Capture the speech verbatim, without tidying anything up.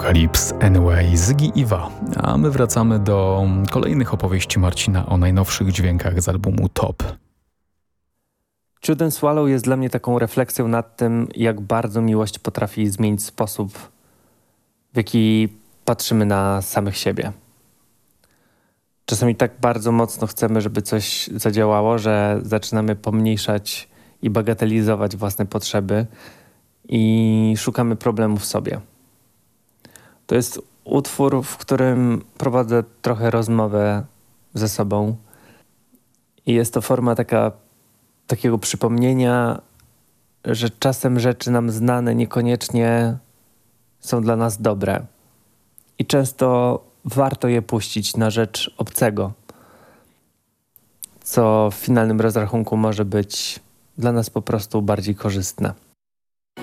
Apocalypse Anyway, Ziggy i Wa. A my wracamy do kolejnych opowieści Marcina o najnowszych dźwiękach z albumu Top. Children Swallow jest dla mnie taką refleksją nad tym, jak bardzo miłość potrafi zmienić sposób, w jaki patrzymy na samych siebie. Czasami tak bardzo mocno chcemy, żeby coś zadziałało, że zaczynamy pomniejszać i bagatelizować własne potrzeby i szukamy problemów w sobie. To jest utwór, w którym prowadzę trochę rozmowę ze sobą i jest to forma taka, takiego przypomnienia, że czasem rzeczy nam znane niekoniecznie są dla nas dobre i często warto je puścić na rzecz obcego, co w finalnym rozrachunku może być dla nas po prostu bardziej korzystne.